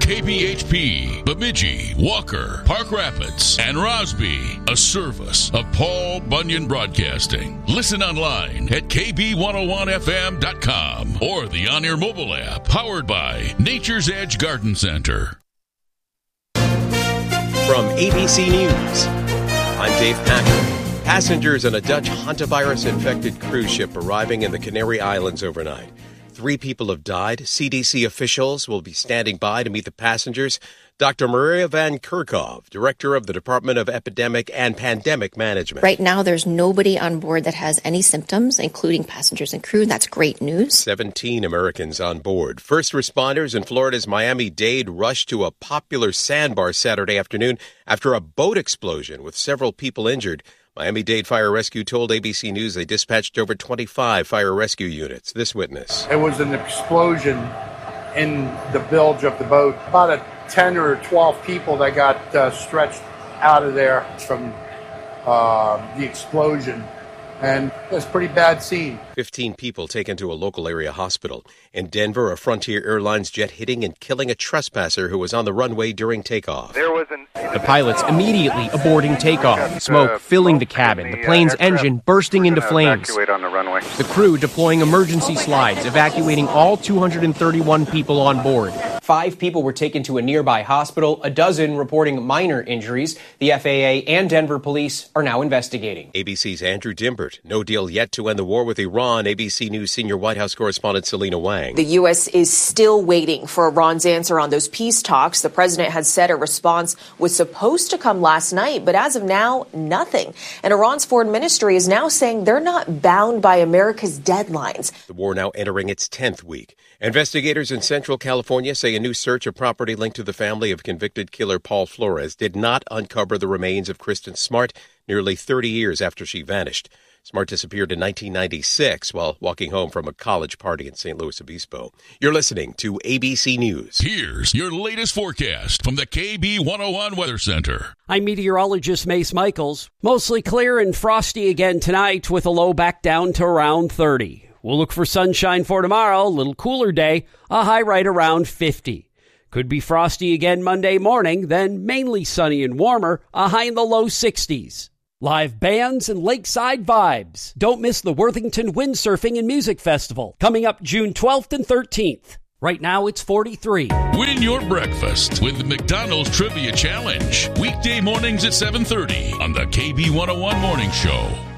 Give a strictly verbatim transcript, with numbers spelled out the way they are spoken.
K B H P, Bemidji, Walker, Park Rapids, and Rosby, a service of Paul Bunyan Broadcasting. Listen online at K B one oh one F M dot com or the on-air mobile app powered by Nature's Edge Garden Center. From A B C News, I'm Dave Packer. Passengers on a Dutch hantavirus-infected cruise ship arriving in the Canary Islands overnight. Three people have died. C D C officials will be standing by to meet the passengers. Doctor Maria Van Kerkhove, director of the Department of Epidemic and Pandemic Management. Right now, there's nobody on board that has any symptoms, including passengers and crew. That's great news. seventeen Americans on board. First responders in Florida's Miami-Dade rushed to a popular sandbar Saturday afternoon after a boat explosion with several people injured. Miami-Dade Fire Rescue told A B C News they dispatched over twenty-five fire rescue units. This witness. It was an explosion in the bilge of the boat. About a ten or twelve people that got uh, stretched out of there from uh, the explosion. And it was a pretty bad scene. fifteen people taken to a local area hospital. In Denver, a Frontier Airlines jet hitting and killing a trespasser who was on the runway during takeoff. There was an The pilots immediately aborting takeoff, smoke filling the cabin, the plane's engine bursting into flames. on the runway. The crew deploying emergency slides, evacuating all two hundred thirty-one people on board. Five people were taken to a nearby hospital, a dozen reporting minor injuries. The F A A and Denver police are now investigating. A B C's Andrew Dimbert. No deal yet to end the war with Iran. A B C News senior White House correspondent Selena Wang. The U S is still waiting for Iran's answer on those peace talks. The president had said a response was supposed to come last night, but as of now, nothing. And Iran's foreign ministry is now saying they're not bound by America's deadlines. The war now entering its tenth week. Investigators in Central California say a new search of property linked to the family of convicted killer Paul Flores did not uncover the remains of Kristen Smart nearly thirty years after she vanished. Smart disappeared in nineteen ninety-six while walking home from a college party in Saint Louis Obispo. You're listening to A B C News. Here's your latest forecast from the K B one oh one Weather Center. I'm meteorologist Mace Michaels. Mostly clear and frosty again tonight with a low back down to around thirty. We'll look for sunshine for tomorrow, a little cooler day, a high right around fifty. Could be frosty again Monday morning, then mainly sunny and warmer, a high in the low sixties. Live bands and lakeside vibes. Don't miss the Worthington Windsurfing and Music Festival, coming up June twelfth and thirteenth. Right now, it's forty-three. Win your breakfast with the McDonald's Trivia Challenge. Weekday mornings at seven thirty on the K B one oh one Morning Show.